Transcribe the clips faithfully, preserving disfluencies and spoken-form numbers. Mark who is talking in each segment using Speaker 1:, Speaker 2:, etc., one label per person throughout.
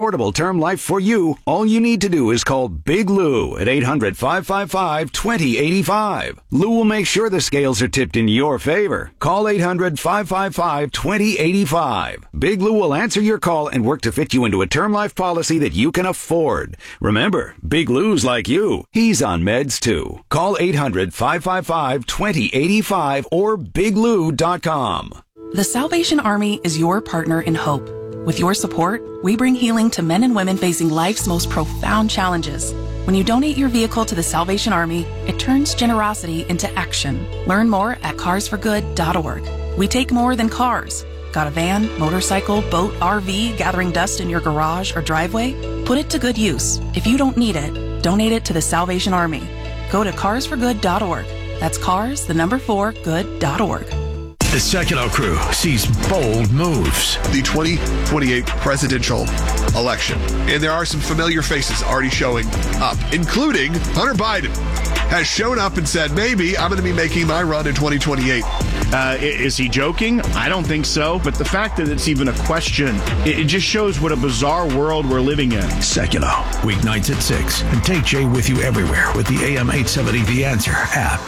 Speaker 1: affordable term life for you, all you need to do is call Big Lou at eight hundred, five five five, two zero eight five. Lou will make sure the scales are tipped in your favor. Call eight hundred, five five five, two zero eight five. Big Lou will answer your call and work to fit you into a term life policy that you can afford. Remember, Big Lou's like you. He's on meds too. Call eight hundred, five five five, two zero eight five or big lou dot com.
Speaker 2: The Salvation Army is your partner in hope. With your support, we bring healing to men and women facing life's most profound challenges. When you donate your vehicle to the Salvation Army, it turns generosity into action. Learn more at cars for good dot org. We take more than cars. Got a van, motorcycle, boat, R V gathering dust in your garage or driveway? Put it to good use. If you don't need it, donate it to the Salvation Army. Go to cars for good dot org. That's cars, the number four, good dot org.
Speaker 3: The Sekulow crew sees bold moves.
Speaker 4: The twenty twenty-eight presidential election. And there are some familiar faces already showing up, including Hunter Biden has shown up and said, maybe I'm going to be making my run in twenty twenty-eight.
Speaker 5: Uh, is he joking? I don't think so. But the fact that it's even a question, it, it just shows what a bizarre world we're living in.
Speaker 3: Sekulow, weeknights at six. And take Jay with you everywhere with the A M eight seventy The Answer app.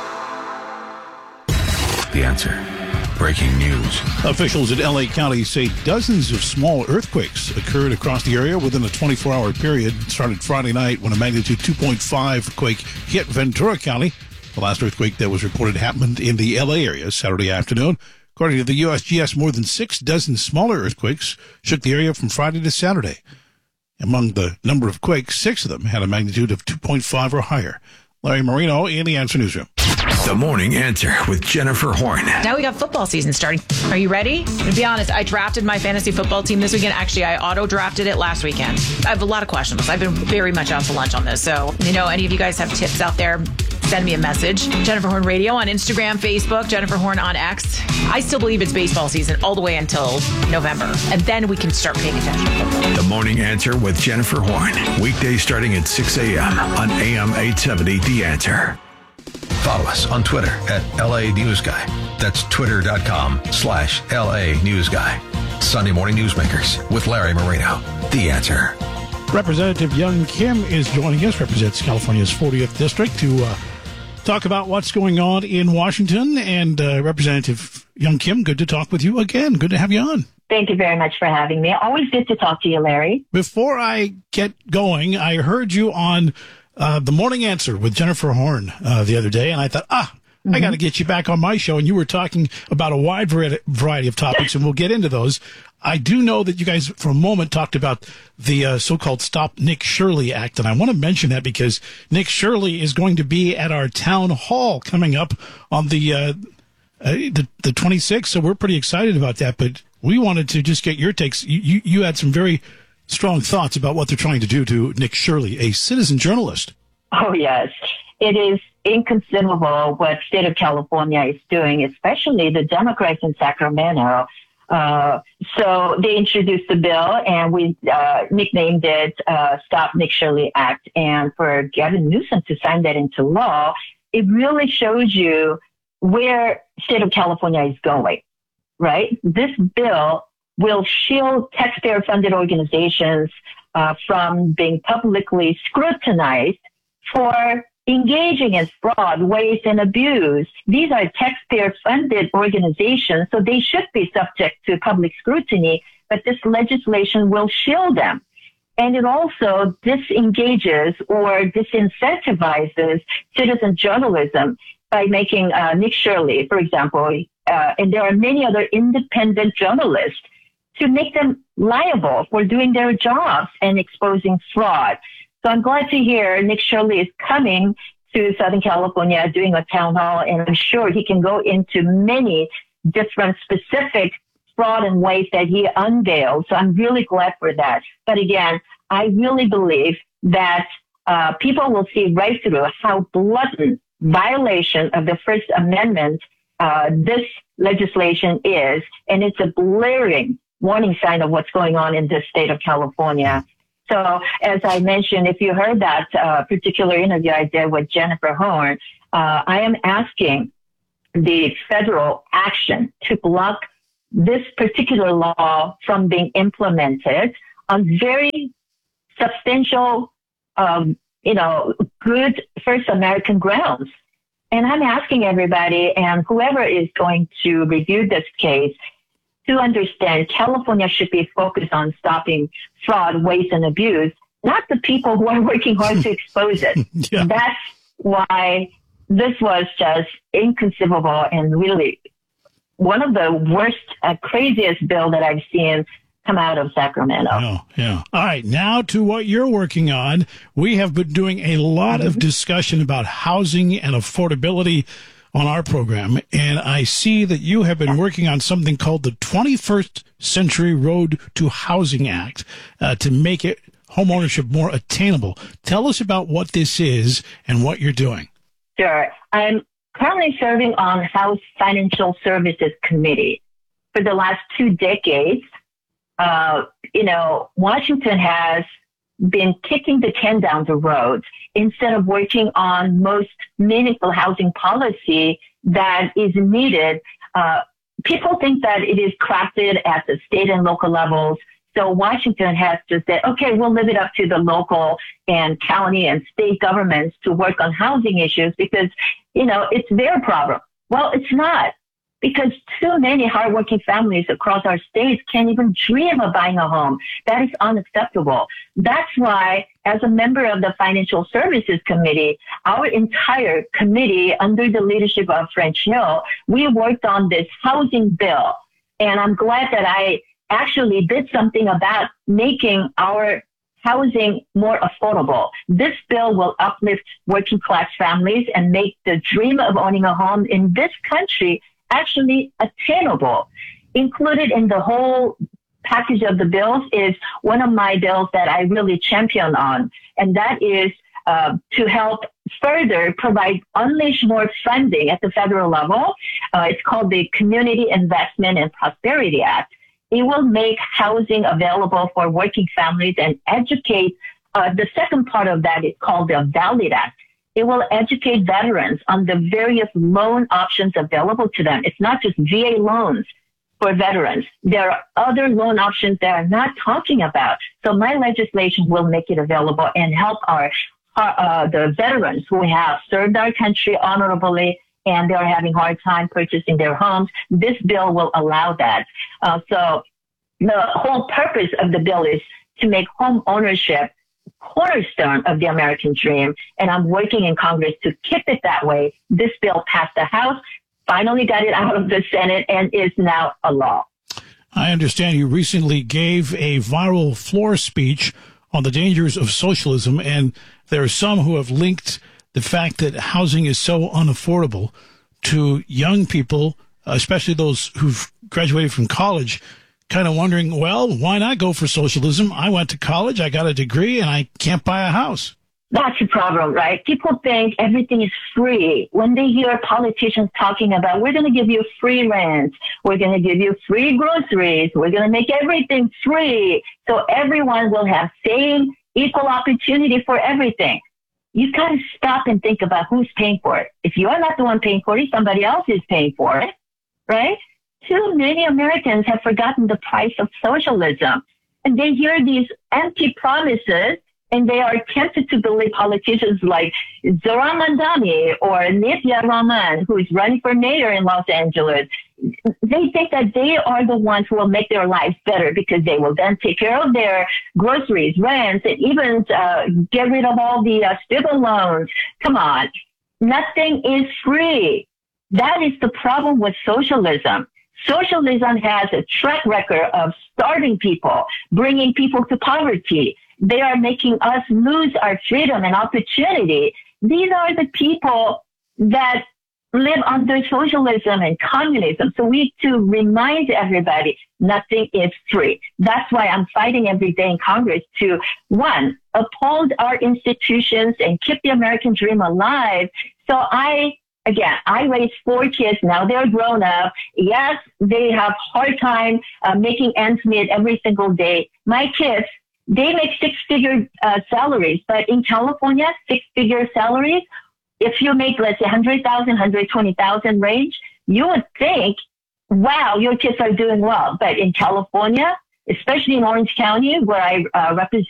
Speaker 3: The Answer. Breaking news.
Speaker 6: Officials in L A County say dozens of small earthquakes occurred across the area within a twenty-four hour period. It started Friday night when a magnitude two point five quake hit Ventura County. The last earthquake that was reported happened in the L A area Saturday afternoon. According to the U S G S, more than six dozen smaller earthquakes shook the area from Friday to Saturday. Among the number of quakes, six of them had a magnitude of two point five or higher. Larry Marino in the Answer Newsroom.
Speaker 3: The Morning Answer with Jennifer Horn.
Speaker 7: Now we got football season starting. Are you ready? To be honest, I drafted my fantasy football team this weekend. Actually, I auto-drafted it last weekend. I have a lot of questions. I've been very much out to lunch on this. So, you know, any of you guys have tips out there, send me a message. Jennifer Horn Radio on Instagram, Facebook, Jennifer Horn on X. I still believe it's baseball season all the way until November. And then we can start paying attention to football.
Speaker 3: The Morning Answer with Jennifer Horn. Weekdays starting at six a.m. on A M eight seventy The Answer. Follow us on Twitter at L A News Guy. That's twitter.com slash LA News Guy. Sunday Morning Newsmakers with Larry Marino. The Answer.
Speaker 6: Representative Young Kim is joining us, represents California's fortieth District, to uh, talk about what's going on in Washington. And uh, Representative Young Kim, good to talk with you again. Good to have you on.
Speaker 8: Thank you very much for having me. Always good to talk to you, Larry.
Speaker 6: Before I get going, I heard you on uh, The Morning Answer with Jennifer Horn uh, the other day, and I thought, ah, mm-hmm. I got to get you back on my show. And you were talking about a wide variety of topics, and we'll get into those. I do know that you guys, for a moment, talked about the uh, so-called Stop Nick Shirley Act, and I want to mention that because Nick Shirley is going to be at our town hall coming up on the uh, uh, the, the twenty-sixth, so we're pretty excited about that. But we wanted to just get your takes. You, you, you had some very strong thoughts about what they're trying to do to Nick Shirley, a citizen journalist.
Speaker 8: Oh, yes. It is inconceivable what state of California is doing, especially the Democrats in Sacramento. Uh, so they introduced the bill, and we uh, nicknamed it uh, Stop Nick Shirley Act. And for Gavin Newsom to sign that into law, it really shows you where state of California is going, right? This bill will shield taxpayer-funded organizations uh, from being publicly scrutinized for engaging in fraud, waste, and abuse. These are taxpayer-funded organizations, so they should be subject to public scrutiny, but this legislation will shield them. And it also disengages or disincentivizes citizen journalism by making uh, Nick Shirley, for example, uh, and there are many other independent journalists, to make them liable for doing their jobs and exposing fraud. So I'm glad to hear Nick Shirley is coming to Southern California, doing a town hall, and I'm sure he can go into many different specific fraud and waste that he unveiled. So I'm really glad for that. But again, I really believe that uh, people will see right through how blatant violation of the First Amendment uh, this legislation is, and it's a blaring warning sign of what's going on in the state of California. So as I mentioned, if you heard that uh, particular interview I did with Jennifer Horn, uh, I am asking the federal action to block this particular law from being implemented on very substantial, um, you know, good First American grounds. And I'm asking everybody and whoever is going to review this case to understand California should be focused on stopping fraud, waste, and abuse, not the people who are working hard to expose it. Yeah. That's why this was just inconceivable and really one of the worst, uh, craziest bill that I've seen come out of Sacramento.
Speaker 6: Yeah, yeah. All right, now to what you're working on. We have been doing a lot mm-hmm. of discussion about housing and affordability on our program, and I see that you have been working on something called the twenty-first Century Road to Housing Act uh, to make it homeownership more attainable. Tell us about what this is and what you're doing.
Speaker 8: Sure. I'm currently serving on House Financial Services Committee. For the last two decades, uh, you know, Washington has been kicking the can down the road instead of working on most meaningful housing policy that is needed. Uh, people think that it is crafted at the state and local levels. So Washington has to say, okay, we'll leave it up to the local and county and state governments to work on housing issues because, you know, it's their problem. Well, it's not, because too many hardworking families across our states can't even dream of buying a home. That is unacceptable. That's why, as a member of the Financial Services Committee, our entire committee under the leadership of French Hill, we worked on this housing bill. And I'm glad that I actually did something about making our housing more affordable. This bill will uplift working class families and make the dream of owning a home in this country actually attainable. Included in the whole package of the bills is one of my bills that I really champion on, and that is uh, to help further provide, unleash more funding at the federal level. Uh, it's called the Community Investment and Prosperity Act. It will make housing available for working families and educate. Uh, the second part of that is called the VALID Act. It will educate veterans on the various loan options available to them. It's not just V A loans for veterans. There are other loan options that I'm not talking about. So my legislation will make it available and help our, uh, the veterans who have served our country honorably and they're having a hard time purchasing their homes. This bill will allow that. Uh, so the whole purpose of the bill is to make home ownership cornerstone of the American dream. And I'm working in Congress to keep it that way. This bill passed the House, finally got it out of the Senate, and is now a law.
Speaker 6: I understand you recently gave a viral floor speech on the dangers of socialism, and there are some who have linked the fact that housing is so unaffordable to young people, especially those who've graduated from college, kind of wondering, well, why not go for socialism? I went to college, I got a degree, and I can't buy a house.
Speaker 8: That's the problem, right? People think everything is free. When they hear politicians talking about, we're going to give you free rent, we're going to give you free groceries, we're going to make everything free, so everyone will have same equal opportunity for everything. You've got to stop and think about who's paying for it. If you're not the one paying for it, somebody else is paying for it, right? Too many Americans have forgotten the price of socialism. And they hear these empty promises, and they are tempted to believe politicians like Zohran Mamdani or Nithya Raman, who is running for mayor in Los Angeles. They think that they are the ones who will make their lives better because they will then take care of their groceries, rents, and even uh, get rid of all the uh, student loans. Come on. Nothing is free. That is the problem with socialism. Socialism has a track record of starving people, bringing people to poverty. They are making us lose our freedom and opportunity. These are the people that live under socialism and communism. So we need to remind everybody nothing is free. That's why I'm fighting every day in Congress to, one, uphold our institutions and keep the American dream alive. So I Again, I raised four kids. Now they're grown up. Yes, they have hard time uh, making ends meet every single day. My kids, they make six-figure uh, salaries, but in California, six-figure salaries, if you make, let's say, one hundred thousand dollars, one hundred twenty thousand dollars range, you would think, wow, your kids are doing well. But in California, especially in Orange County, where I uh, represent